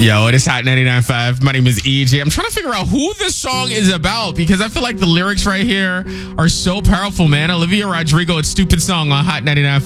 Yo, it is Hot 99.5. My name is EJ. I'm trying to figure out who this song is about because I feel like the lyrics right here are so powerful, man. Olivia Rodrigo, it's Stupid Song on Hot 99.5.